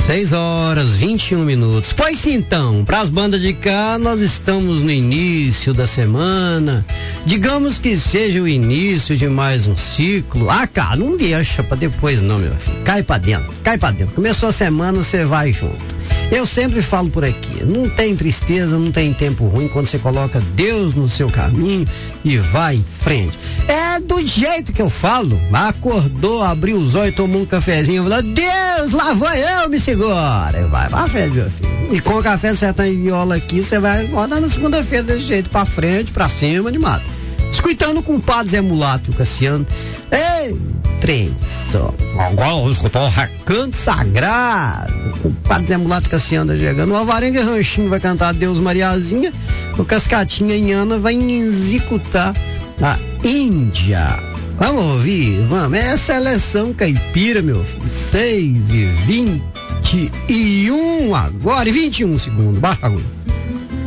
6h21. Pois sim, então, para as bandas de cá, nós estamos no início da semana. Digamos que seja o início de mais um ciclo. Ah, cara, não deixa pra depois não, meu filho. Cai pra dentro, cai pra dentro. Começou a semana, você vai junto. Eu sempre falo por aqui, não tem tristeza, não tem tempo ruim quando você coloca Deus no seu caminho e vai em frente. É do jeito que eu falo. Acordou, abriu os olhos, tomou um cafezinho, falou: Deus, lá vou eu, me segura. Vai pra frente, meu filho. E com o café sertão e viola aqui, você vai acordar na segunda-feira desse jeito, pra frente, pra cima, animado. Escutando com o padre Zé Mulato e o Cassiano. Ei, trem só. Agora escutou o recanto sagrado. O padre Zé Mulato e Cassiano chegando. O Alvarenga Ranchinho vai cantar Deus Mariazinha. O Cascatinha e Ana vai executar a Índia. Vamos ouvir? Vamos. É a seleção caipira, meu filho. 6h21 agora. E 21 segundos. Baixa agora.